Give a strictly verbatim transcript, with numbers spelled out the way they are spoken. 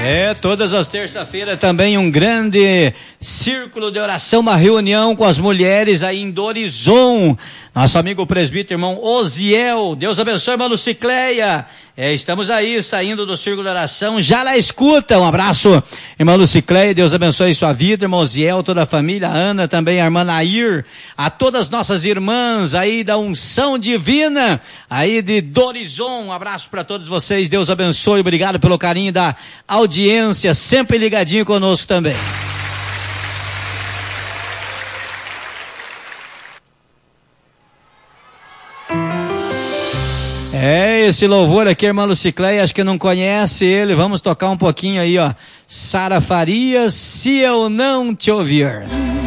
É, todas as terças-feiras também um grande círculo de oração, uma reunião com as mulheres aí em Dorizon. Nosso amigo presbítero, irmão Osiel, Deus abençoe, irmã Lucicleia. É, estamos aí saindo do círculo de oração, já na escuta. Um abraço, irmã Lucicleia, Deus abençoe sua vida, irmão Osiel, toda a família, a Ana também, a irmã Nair, a todas as nossas irmãs aí da unção divina, aí de Dorizon. Um abraço para todos vocês, Deus abençoe, obrigado pelo carinho da audiência, sempre ligadinho conosco também. É, esse louvor aqui, irmã Lucicleia, acho que não conhece ele, vamos tocar um pouquinho aí, ó. Sara Farias, Se Eu Não Te Ouvir.